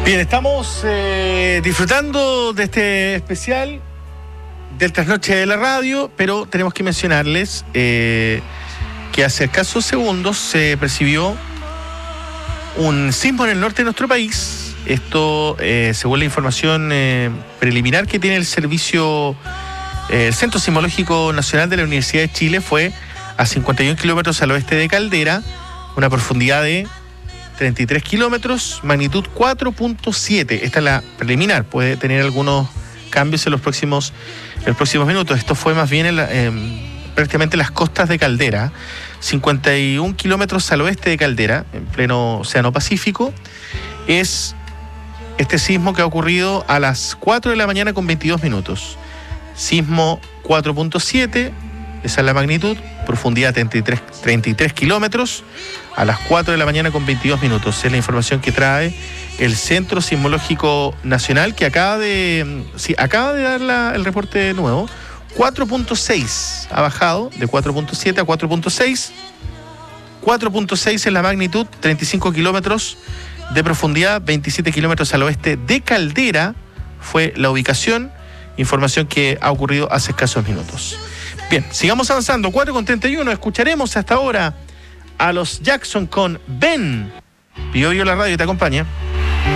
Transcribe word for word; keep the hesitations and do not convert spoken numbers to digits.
Bien, estamos eh, disfrutando de este especial del Trasnoche de la Radio, pero tenemos que mencionarles eh, que hace escasos segundos se percibió un sismo en el norte de nuestro país. Esto, eh, según la información eh, preliminar que tiene el servicio, eh, el Centro Sismológico Nacional de la Universidad de Chile, fue a cincuenta y un kilómetros al oeste de Caldera, una profundidad de treinta y tres kilómetros, magnitud cuatro punto siete. Esta es la preliminar, puede tener algunos cambios en los próximos, en los próximos minutos. Esto fue más bien en la, eh, prácticamente en las costas de Caldera, cincuenta y un kilómetros al oeste de Caldera, en pleno Océano Pacífico. Es este sismo que ha ocurrido a las cuatro de la mañana con veintidós minutos. Sismo cuatro punto siete, esa es la magnitud, profundidad treinta y tres, treinta y tres kilómetros, a las cuatro de la mañana con veintidós minutos. Es la información que trae el Centro Sismológico Nacional, que acaba de, sí, acaba de dar la, el reporte de nuevo. cuatro punto seis ha bajado de cuatro punto siete a cuatro punto seis. cuatro punto seis es la magnitud, treinta y cinco kilómetros de profundidad, veintisiete kilómetros al oeste de Caldera fue la ubicación. Información que ha ocurrido hace escasos minutos. Bien, sigamos avanzando. cuatro con treinta y uno, escucharemos hasta ahora a los Jackson con Ben. Pío Pío la radio te acompaña.